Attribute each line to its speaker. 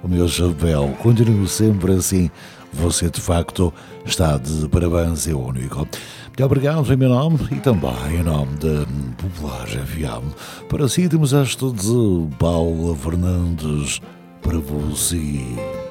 Speaker 1: o meu chapéu. Continue sempre assim. Você, de facto, está de parabéns, é único. Muito obrigado em meu nome e também em nome da Popular FM. Para si, temos esta de Paula Fernandes para você.